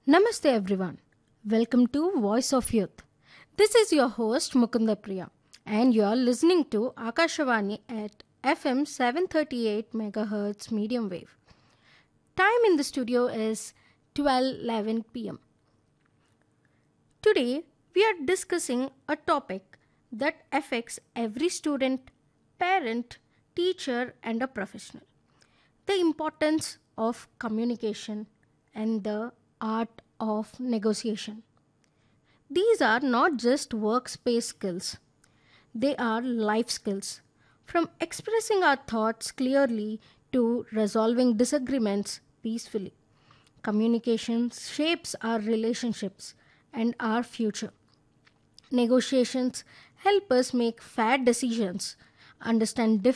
Namaste everyone. Welcome to Voice of Youth. This is your host Mukunda Priya and you are listening to Akashvani at FM 738 MHz medium wave. Time in the studio is 12:11 p.m. Today we are discussing a topic that affects every student, parent, teacher and a professional. The importance of communication and the art of negotiation. These are not just workspace skills, they are life skills. From expressing our thoughts clearly to resolving disagreements peacefully. Communication shapes our relationships and our future. Negotiations help us make fair decisions, understand